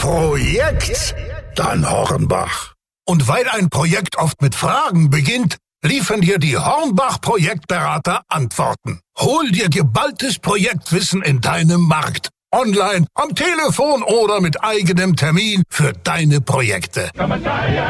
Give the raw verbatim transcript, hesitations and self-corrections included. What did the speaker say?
Projekt? Dann Hornbach. Und weil ein Projekt oft mit Fragen beginnt, liefern dir die Hornbach-Projektberater Antworten. Hol dir geballtes Projektwissen in deinem Markt. Online, am Telefon oder mit eigenem Termin für deine Projekte.